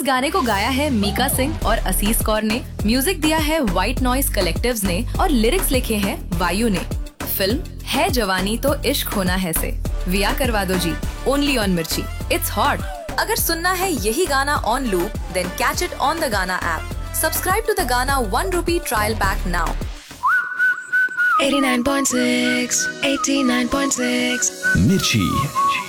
गाने को गाया है मीका सिंह और असीस कौर ने, म्यूजिक दिया है व्हाइट नॉइस कलेक्टिव्स ने और लिरिक्स लिखे हैं वायु ने। फिल्म है जवानी तो इश्क होना है से विया करवा दो जी, ओनली ऑन मिर्ची, इट्स हॉट। अगर सुनना है यही गाना on loop, then catch it on the गाना ऐप। सब्सक्राइब टू द गाना ₹1 ट्रायल पैक नाउ। 89.6 89.6 मिर्ची।